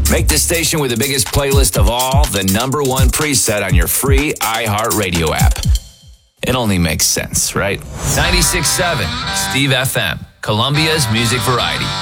Make the station with the biggest playlist of all the number one preset on your free iHeartRadio app. It only makes sense, right? 96.7 Steve FM, Columbia's music variety.